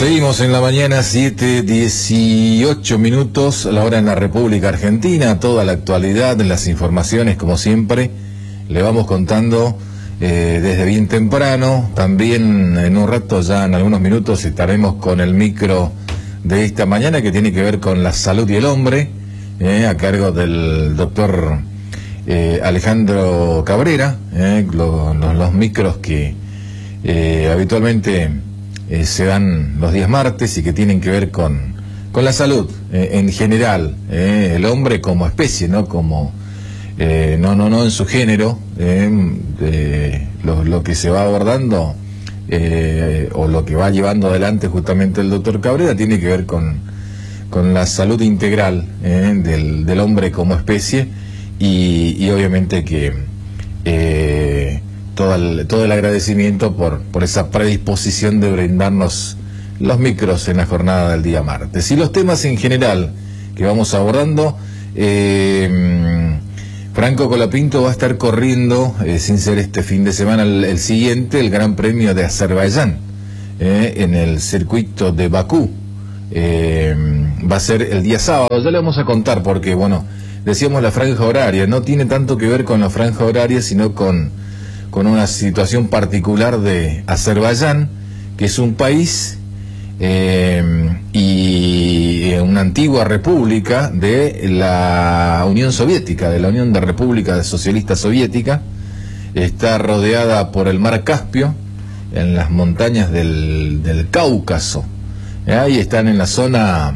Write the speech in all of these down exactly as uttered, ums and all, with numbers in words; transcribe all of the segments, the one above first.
Seguimos en la mañana, siete dieciocho minutos, la hora en la República Argentina, toda la actualidad, las informaciones como siempre, le vamos contando eh, desde bien temprano. También en un rato, ya en algunos minutos, estaremos con el micro de esta mañana que tiene que ver con la salud y el hombre, eh, a cargo del doctor eh, Alejandro Cabrera, eh, lo, lo, los micros que eh, habitualmente Eh, se dan los días martes y que tienen que ver con, con la salud eh, en general, eh, el hombre como especie, no como eh, no no no en su género, eh, de lo, lo que se va abordando eh, o lo que va llevando adelante justamente el doctor Cabrera tiene que ver con, con la salud integral eh, del, del hombre como especie y, y obviamente que eh, Todo el, todo el agradecimiento por, por esa predisposición de brindarnos los micros en la jornada del día martes. Y los temas en general que vamos abordando, eh, Franco Colapinto va a estar corriendo, eh, sin ser este fin de semana el, el siguiente, el Gran Premio de Azerbaiyán, eh, en el circuito de Bakú. Eh, va a ser el día sábado, ya le vamos a contar porque, bueno, decíamos la franja horaria, no tiene tanto que ver con la franja horaria, sino con con una situación particular de Azerbaiyán, que es un país eh, y una antigua república de la Unión Soviética, de la Unión de República Socialista Soviética. Está rodeada por el mar Caspio, en las montañas del, del Cáucaso. Eh, ahí están en la zona,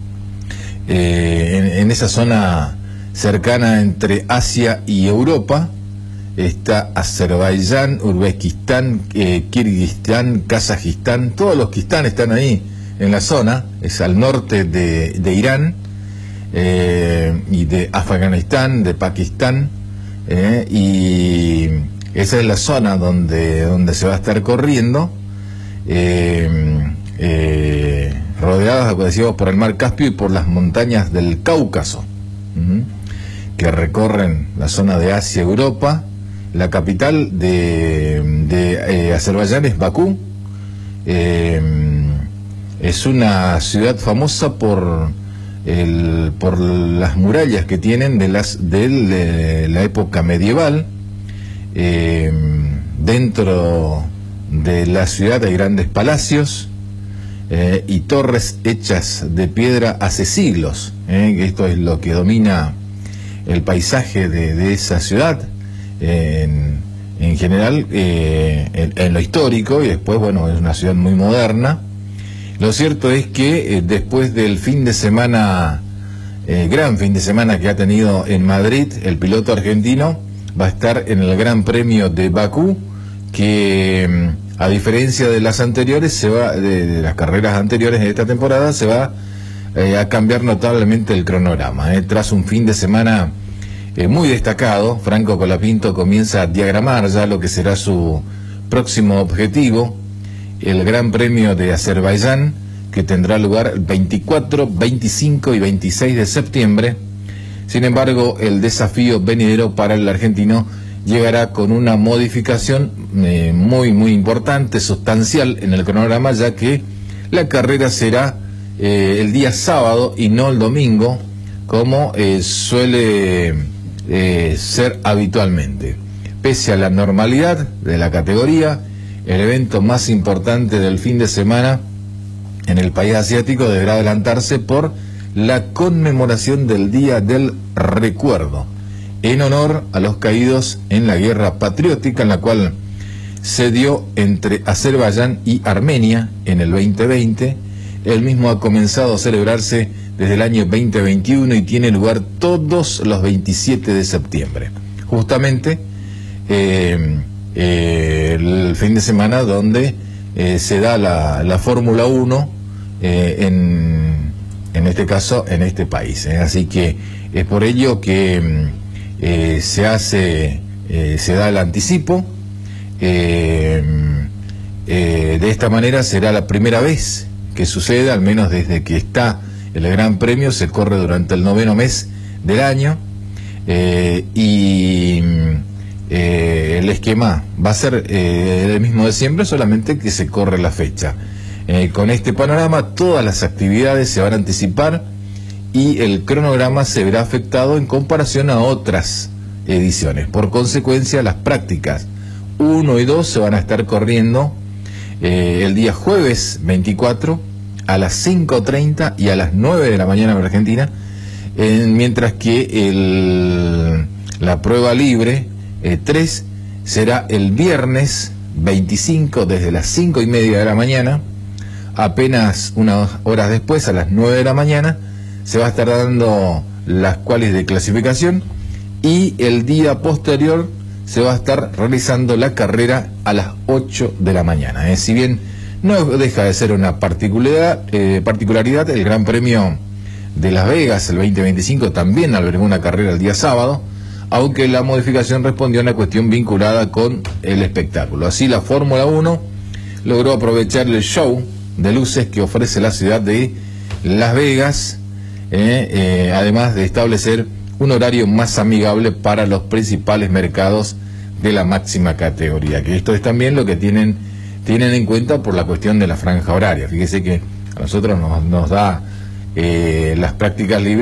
eh, en, en esa zona cercana entre Asia y Europa. Está Azerbaiyán, Uzbekistán, eh, Kirguistán, Kazajistán, todos los Kistán están ahí en la zona, es al norte de, de Irán eh, y de Afganistán, de Pakistán, eh, y esa es la zona donde, donde se va a estar corriendo, eh, eh, rodeados, como decíamos, por el mar Caspio y por las montañas del Cáucaso, uh-huh, que recorren la zona de Asia, Europa. La capital de, de eh, Azerbaiyán es Bakú. Eh, es una ciudad famosa por, el, por las murallas que tienen de, las, de, de la época medieval. Eh, dentro de la ciudad hay grandes palacios eh, y torres hechas de piedra hace siglos. Eh, esto es lo que domina el paisaje de, de esa ciudad. En, en general, eh, en, en lo histórico, y después, bueno, es una ciudad muy moderna. Lo cierto es que eh, después del fin de semana, eh, gran fin de semana que ha tenido en Madrid, el piloto argentino va a estar en el Gran Premio de Bakú, que a diferencia de las anteriores, se va de, de las carreras anteriores de esta temporada, se va eh, a cambiar notablemente el cronograma. Eh, tras un fin de semana Eh, muy destacado, Franco Colapinto comienza a diagramar ya lo que será su próximo objetivo, el Gran Premio de Azerbaiyán, que tendrá lugar el veinticuatro, veinticinco y veintiséis de septiembre. Sin embargo, el desafío venidero para el argentino llegará con una modificación eh, muy, muy importante, sustancial en el cronograma, ya que la carrera será eh, el día sábado y no el domingo, como eh, suele Eh, ser habitualmente. Pese a la normalidad de la categoría, el evento más importante del fin de semana en el país asiático deberá adelantarse por la conmemoración del Día del Recuerdo, en honor a los caídos en la guerra patriótica, en la cual se dio entre Azerbaiyán y Armenia en el veinte veinte. El mismo ha comenzado a celebrarse desde el año veinte veintiuno y tiene lugar todos los veintisiete de septiembre. Justamente eh, eh, el fin de semana donde eh, se da la, la Fórmula uno eh, en, en este caso en este país. Eh. Así que es por ello que eh, se hace, eh, se da el anticipo. Eh, eh, de esta manera será la primera vez que suceda, al menos desde que está el Gran Premio, se corre durante el noveno mes del año, eh, y eh, el esquema va a ser eh, el mismo de siempre, solamente que se corre la fecha Eh, con este panorama, todas las actividades se van a anticipar y el cronograma se verá afectado en comparación a otras ediciones. Por consecuencia, las prácticas uno y dos se van a estar corriendo eh, el día jueves veinticuatro a las cinco treinta y a las nueve de la mañana en Argentina, eh, mientras que el, la prueba libre eh, tres será el viernes veinticinco desde las cinco y media de la mañana. Apenas unas horas después, a las nueve de la mañana, se va a estar dando las cuales de clasificación, y el día posterior se va a estar realizando la carrera a las ocho de la mañana. ¿eh? Si bien no deja de ser una particularidad, eh, particularidad, el Gran Premio de Las Vegas, el veinte veinticinco, también albergó una carrera el día sábado, aunque la modificación respondió a una cuestión vinculada con el espectáculo. Así, la Fórmula uno logró aprovechar el show de luces que ofrece la ciudad de Las Vegas, eh, eh, además de establecer un horario más amigable para los principales mercados de la máxima categoría, que esto es también lo que tienen, tienen en cuenta por la cuestión de la franja horaria. Fíjese que a nosotros nos, nos da eh, las prácticas libres